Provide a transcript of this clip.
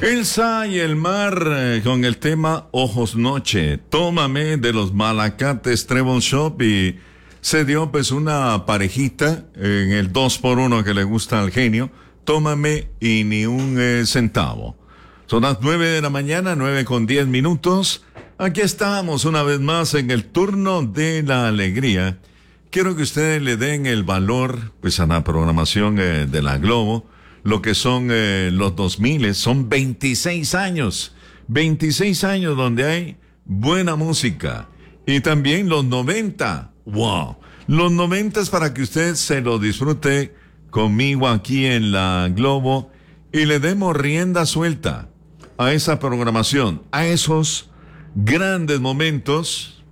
Elsa y el mar con el tema Ojos Noche. Tómame de los Malacates Treble Shop, y se dio pues una parejita en el 2x1 que le gusta al genio. Tómame y ni un centavo. Son las 9 de la mañana, 9:10. Aquí estamos una vez más en el turno de la alegría. Quiero que ustedes le den el valor pues a la programación de la Globo. Lo que son los 2000, son 26 años. 26 años donde hay buena música. Y también los 90. ¡Wow! Los 90 es para que usted se lo disfrute conmigo aquí en la Globo y le demos rienda suelta a esa programación, a esos grandes momentos